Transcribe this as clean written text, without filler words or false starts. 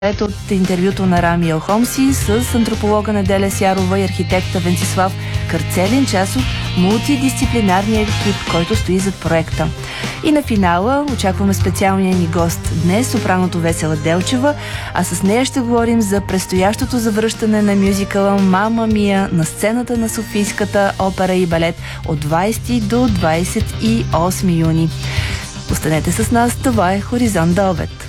Ето от интервюто на Рами Елхомси с антрополога Неделя Сярова и архитекта Венцислав Кърцелин, част от мултидисциплинарния екип, който стои зад проекта. И на финала очакваме специалния ни гост днес, сопраното Весела Делчева, а с нея ще говорим за предстоящото завръщане на мюзикъла Мама Мия на сцената на Софийската опера и балет от 20 до 28 юни. Останете с нас, това е Хоризонт до обед.